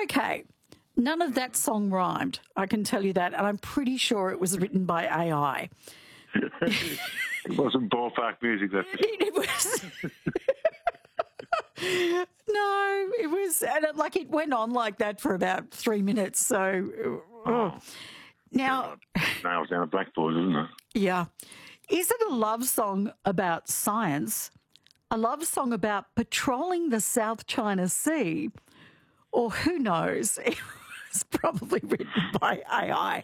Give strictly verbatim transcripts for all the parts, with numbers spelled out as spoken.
Okay. None of that song rhymed, I can tell you that, and I'm pretty sure it was written by A I. It wasn't ballpark music, that's for sure. It was. No, it was, and it, like it went on like that for about three minutes. So, oh. Now, Nails down a blackboard, isn't it? Yeah. Is it a love song about science, a love song about patrolling the South China Sea, or who knows? It was probably written by A I.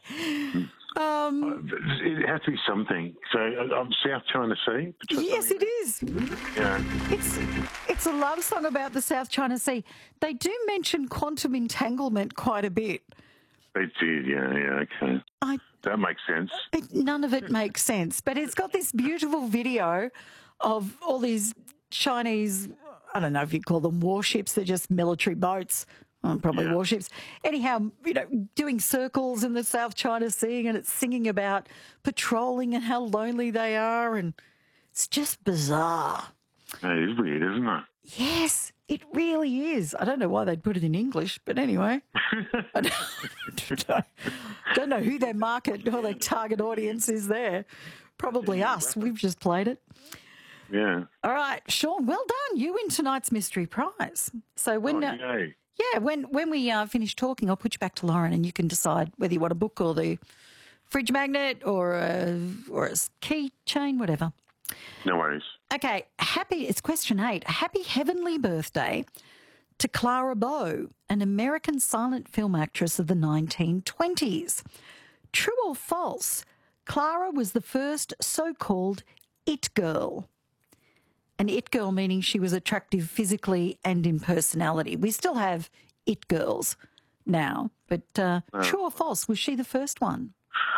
Um, it has to be something. So, um, South China Sea? Yes, it is. Yeah. It's, it's a love song about the South China Sea. They do mention quantum entanglement quite a bit. They did, yeah, yeah, okay. I, that makes sense. It, none of it makes sense, but it's got this beautiful video of all these Chinese, I don't know if you call them warships, they're just military boats, well, probably yeah. warships. Anyhow, you know, doing circles in the South China Sea, and it's singing about patrolling and how lonely they are, and it's just bizarre. It is weird, isn't it? Yes, it really is. I don't know why they'd put it in English, but anyway. I don't, don't know who their market or their target audience is there. Probably us. We've just played it. Yeah. All right, Sean, well done. You win tonight's mystery prize. So when... Oh, uh, yeah, when, when we uh, finish talking, I'll put you back to Lauren and you can decide whether you want a book or the fridge magnet or a, or a keychain, whatever. No worries. Okay, happy. It's question eight. Happy heavenly birthday to Clara Bow, an American silent film actress of the nineteen twenties. True or false? Clara was the first so-called it girl. An it girl meaning she was attractive physically and in personality. We still have it girls now, but uh, oh. True or false? Was she the first one?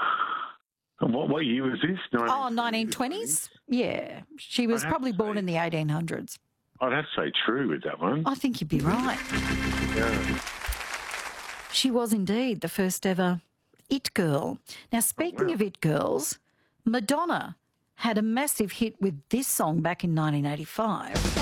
What, what year was this? Oh, nineteen twenties? Yeah. She was probably born in the eighteen hundreds. I'd have to say true with that one. I think you'd be right. Yeah. She was indeed the first ever it girl. Now, speaking oh, wow. of it girls, Madonna had a massive hit with this song back in nineteen eighty-five.